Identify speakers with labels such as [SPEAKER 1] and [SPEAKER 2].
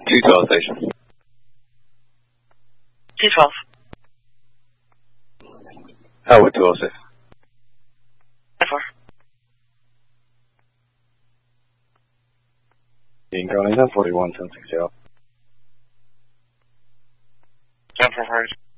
[SPEAKER 1] 212 station.
[SPEAKER 2] 212.
[SPEAKER 1] Howard 206.
[SPEAKER 2] 4.
[SPEAKER 1] Incoming 1041, 1060.
[SPEAKER 2] 1045.